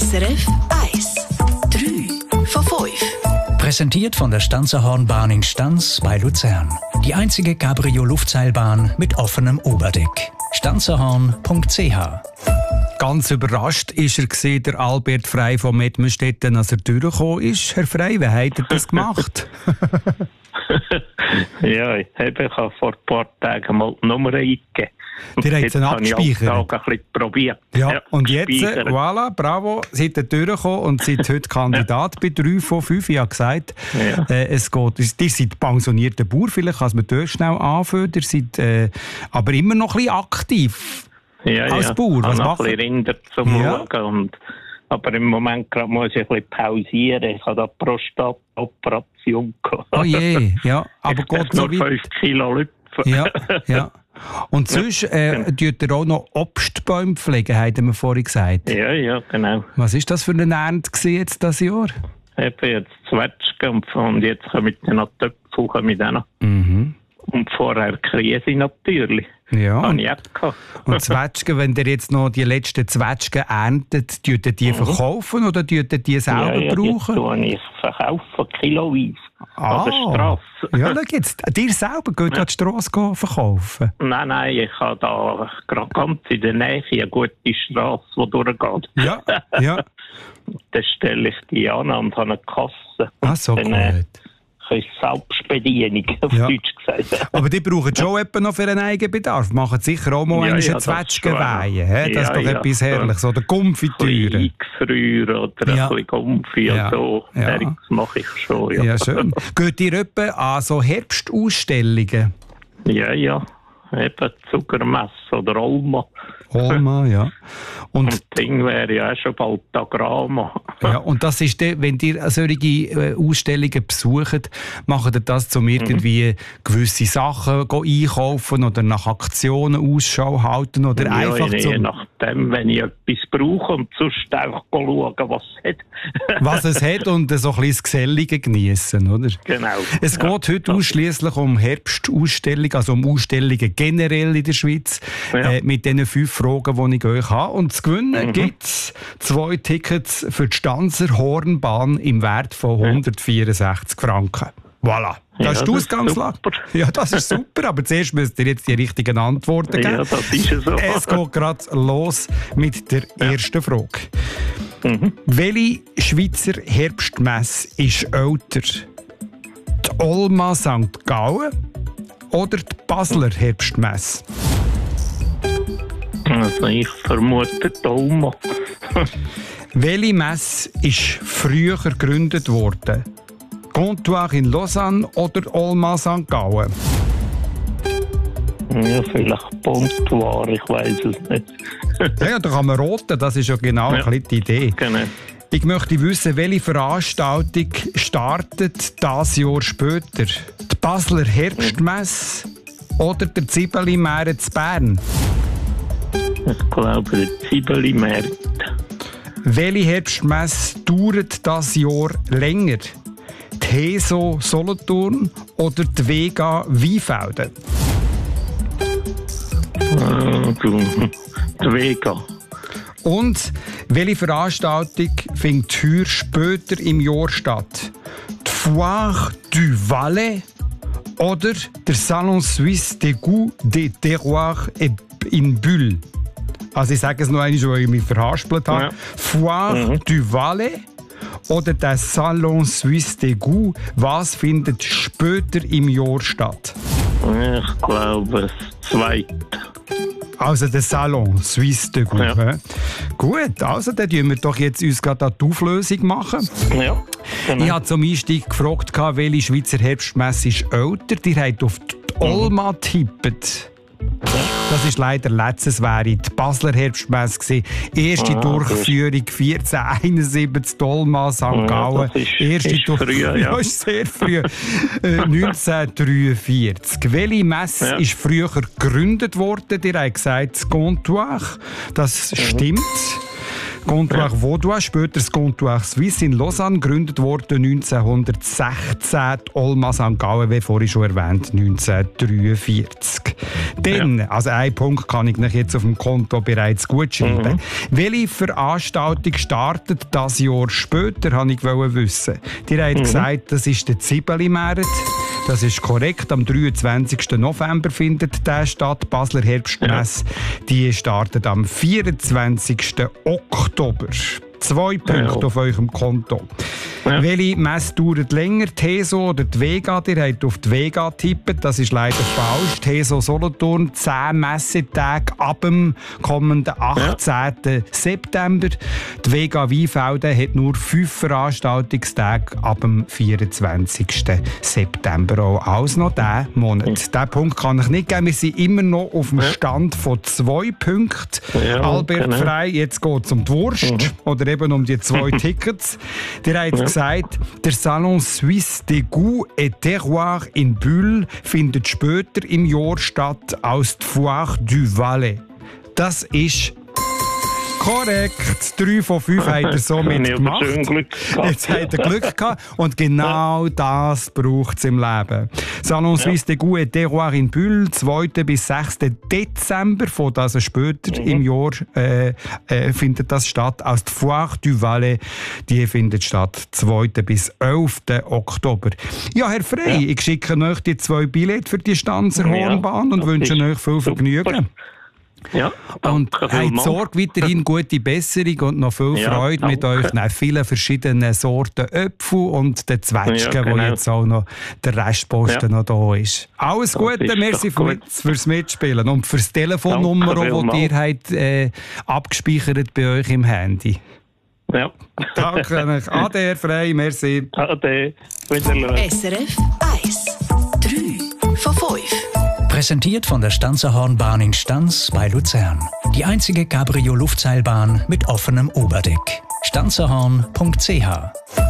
SRF 1. 3 von 5. Präsentiert von der Stanzerhornbahn in Stanz bei Luzern. Die einzige Cabrio-Luftseilbahn mit offenem Oberdeck. stanzerhorn.ch. Ganz überrascht war der Albert Frey von Mettmerstetten, als er durchgekommen ist. Herr Frey, wie hat er das gemacht? Ja, ich habe vor ein paar Tagen mal die Nummer eingegeben. Die hat es abgespeichert. Ich habe ein bisschen probiert. Ja, und jetzt, voilà, bravo, seid ihr durchgekommen und seid heute Kandidat bei 3 von 5. Ich habe gesagt, es geht. Ihr seid pensionierter Bauer, vielleicht kann man dort schnell anfangen. Ihr seid aber immer noch ein bisschen aktiv als Bauer. Was macht ihr? Ich habe noch ein bisschen Rinder zum Schauen. Aber im Moment muss ich ein bisschen pausieren. Ich habe da Prostatoperation gehabt. Oh je, ja. Aber geht so nur 5 Kilo Lüpfen. Ja. Und sonst tut ihr auch noch Obstbäume pflegen, haben wir vorhin gesagt. Ja, genau. Was war das für eine Ernte jetzt dieses Jahr? Ich bin jetzt Zwetschgen und jetzt komme ich noch Töpfe mit denen. Mhm. Und vorher Krise natürlich. Ja. Habe ich auch gehabt. Und Zwetschgen, wenn ihr jetzt noch die letzten Zwetschgen erntet, tut ihr die verkaufen oder tut ihr die selber brauchen? Die verkaufen kiloweise. An der Strasse. Ja, da gibt's. Dir selber geht an die Strasse verkaufen? Nein, ich habe da gerade ganz in der Nähe eine gute Strasse, die durchgeht. Ja. Dann stelle ich die an und habe eine Kasse. Ach so, gut. Selbstbedienung, auf Deutsch gesagt. Aber die brauchen schon etwa noch für einen Eigenbedarf. Machen sicher auch mal eine Zwetschgenweihe. Das ist doch etwas Herrliches. Oder Konfitüre. Früher oder ein bisschen Konfi und so. Das mache ich schon. Ja, schön. Geht ihr etwa an so Herbstausstellungen? Ja. Eben Zuckermesse oder Olma. Olma, ja. Und das Ding wäre ja auch schon bald Agrama. Ja, und das ist dann, wenn ihr solche Ausstellungen besucht, macht ihr das, um irgendwie gewisse Sachen einkaufen oder nach Aktionen Ausschau halten oder einfach je nachdem, wenn ich etwas brauche und sonst einfach schauen, was es hat. Was es hat und so ein bisschen das Gesellige geniessen, oder? Genau. Es geht heute ausschliesslich um Herbstausstellungen, also um Ausstellungen generell in der Schweiz, mit diesen 5 Fragen, die ich euch habe. Und zu gewinnen gibt es 2 Tickets für die Stanzerhornbahn im Wert von 164 Franken. Voilà. Das ist die Ausgangslage. Ja, das ist super, aber zuerst müsst ihr jetzt die richtigen Antworten geben. Ja, das ist so. Es geht gerade los mit der ersten Frage. Welche Schweizer Herbstmesse ist älter? Die Olma St. Gallen oder die Basler Herbstmesse? Also ich vermute die Olma. Welche Messe ist früher gegründet worden? Comptoir in Lausanne oder Olma St. Gallen? Ja, vielleicht Comptoir, ich weiss es nicht. Ja, da kann man roten, das ist ja genau die Idee. Genau. Ich möchte wissen, welche Veranstaltung startet dieses Jahr später? Die Basler Herbstmesse oder der Zibeli-März in Bern? Ich glaube, der Zibeli-März. Welche Herbstmesse dauert dieses Jahr länger? Die Heso Solothurn oder die Vega Weinfelden? Die Vega. Und welche Veranstaltung findet heuer später im Jahr statt? Die Foire du Valais oder der Salon Suisse des Goûts des Terroirs in Bulle? Also ich sage es noch einmal, weil ich mich verhaspelt habe. Foire du Valais oder der Salon Suisse des Goûts, was findet später im Jahr statt? Ich glaube, das Zweite. Also der Salon Suisse des Goûts. Ja. Gut, also dann tun wir doch jetzt uns gerade die Auflösung machen. Ja, genau. Ich habe zum Einstieg gefragt, welche Schweizer Herbstmesse ist älter. Die habt auf die Olma getippt. Das ist leider letztes, wäre die Basler Herbstmesse. Erste Durchführung 1471, Olma, St. Gallen. Erste Durchführung, ist sehr früh. 1943. Welche Messe ist früher gegründet worden? Ihr habt gesagt, das Comptoir. Das stimmt. Comptoir Vaudois, später das Comptoir Suisse in Lausanne, gegründet worden 1916. Olma St. Gallen, wie vorhin schon erwähnt, 1943. Dann, also einen Punkt kann ich euch jetzt auf dem Konto bereits gut schreiben. Welche Veranstaltung startet das Jahr später, wollte ich wissen. Die haben gesagt, das ist der Zibeli-März. Das ist korrekt. Am 23. November findet der statt. Basler Herbstmesse, die startet am 24. Oktober. 2 Punkte auf eurem Konto. Ja. Welche Messe dauert länger? Die Heso oder die Vega? Ihr habt auf die Vega getippt. Das ist leider falsch. Die Heso Solothurn, 10 Messetage ab dem kommenden 18. September. Die Vega Weinfelden hat nur 5 Veranstaltungstage ab dem 24. September. Auch alles noch diesen Monat. Diesen Punkt kann ich nicht geben. Wir sind immer noch auf dem Stand von 2 Punkten. Ja, Albert Frey, jetzt geht es um die Wurst. Oder eben um die 2 Tickets. Der hat gesagt, der Salon Suisse des Goûts et Terroirs in Bulle findet später im Jahr statt als die Foire du Valais. Das ist korrekt. 3 von 5 hat er somit gemacht. Jetzt hat er Glück gehabt. Und genau das braucht es im Leben. Salon Suisse des Goûts et Terroirs in Bulle, 2. bis 6. Dezember, von also später im Jahr findet das statt. Als die Foire du Valais, die findet statt 2. bis 11. Oktober. Ja, Herr Frey, ich schicke euch die 2 Billette für die Stanzer Hornbahn und wünsche euch viel Vergnügen. Ja, und habt Sorge, weiterhin gute Besserung und noch viel Freude mit euch nach vielen verschiedenen Sorten Äpfel und den Zwetschgen, wo jetzt auch noch der Restposten noch da ist. Alles Gute, merci fürs Mitspielen und fürs Telefonnummer, das ihr habt, abgespeichert bei euch im Handy. Ja. Danke euch. Ade, Herr Frey, merci. Ade. SRF 1. 3 von 5. Präsentiert von der Stanzer Hornbahn in Stans bei Luzern. Die einzige Cabrio-Luftseilbahn mit offenem Oberdeck. stanzerhorn.ch